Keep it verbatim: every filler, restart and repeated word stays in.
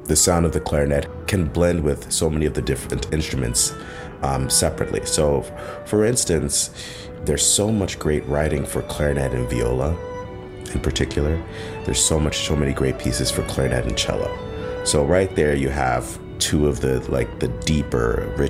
the sound of the clarinet can blend with so many of the different instruments um, separately. So, for instance, there's so much great writing for clarinet and viola in particular. There's so much, so many great pieces for clarinet and cello. So right there you have two of the like the deeper,